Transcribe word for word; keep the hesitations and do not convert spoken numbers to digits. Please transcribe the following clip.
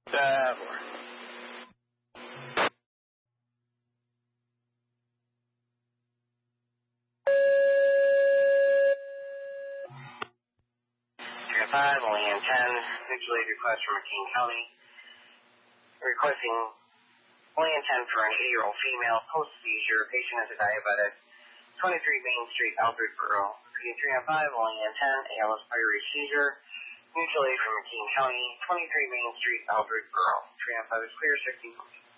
Uh, four. three oh five, only in ten. Mutual aid request from McKean County. Requesting only in ten for an eighty-year-old female post-seizure. Patient is a diabetic. twenty-three Main Street, Alfredboro. three oh five, only in ten. A L S pyruvate seizure. Mutual aid from McKean County. twenty-three Main Street, Alfredboro. three oh five is clear, sixteen.